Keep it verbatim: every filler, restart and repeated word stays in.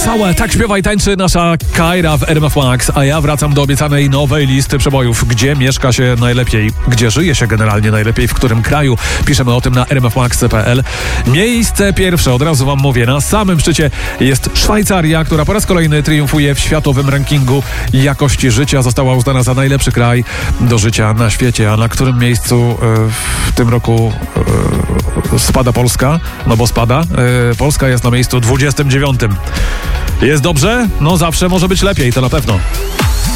Wesołe, tak śpiewa i tańczy nasza Kaira w R M F Max, a ja wracam do obiecanej nowej listy przebojów. Gdzie mieszka się najlepiej? Gdzie żyje się generalnie najlepiej? W którym kraju? Piszemy o tym na r m f max kropka p l. Miejsce pierwsze, od razu wam mówię, na samym szczycie jest Szwajcaria, która po raz kolejny triumfuje w światowym rankingu jakości życia. Została uznana za najlepszy kraj do życia na świecie. A na którym miejscu e, w tym roku e, spada Polska? No bo spada. E, Polska jest na miejscu dwudziestym dziewiątym. Jest dobrze? No zawsze może być lepiej, to na pewno.